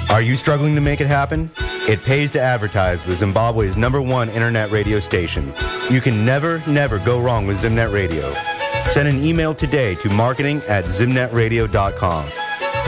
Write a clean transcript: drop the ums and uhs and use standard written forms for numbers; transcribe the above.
Are you struggling to make it happen? It pays to advertise with Zimbabwe's #1 internet radio station. You can never go wrong with Zimnet Radio. Send an email today to marketing@zimnetradio.com